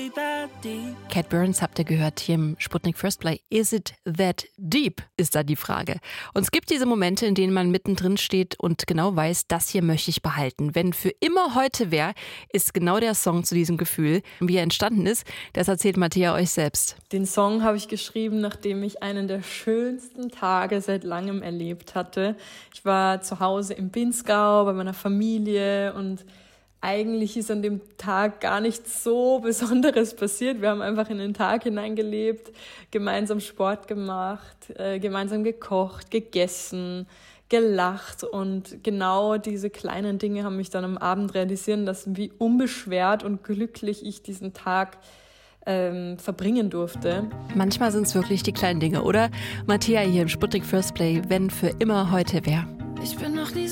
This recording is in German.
Cat Burns habt ihr gehört hier im Sputnik First Play. Is it that deep, ist da die Frage. Und es gibt diese Momente, in denen man mittendrin steht und genau weiß, das hier möchte ich behalten. Wenn für immer heute wäre, ist genau der Song zu diesem Gefühl. Wie er entstanden ist, das erzählt Mattea euch selbst. Den Song habe ich geschrieben, nachdem ich einen der schönsten Tage seit langem erlebt hatte. Ich war zu Hause im Pinzgau bei meiner Familie und eigentlich ist an dem Tag gar nichts so Besonderes passiert. Wir haben einfach in den Tag hineingelebt, gemeinsam Sport gemacht, gemeinsam gekocht, gegessen, gelacht. Und genau diese kleinen Dinge haben mich dann am Abend realisieren lassen, wie unbeschwert und glücklich ich diesen Tag verbringen durfte. Manchmal sind es wirklich die kleinen Dinge, oder? Mattea hier im Sputnik First Play, wenn für immer heute wäre. Ich bin noch nie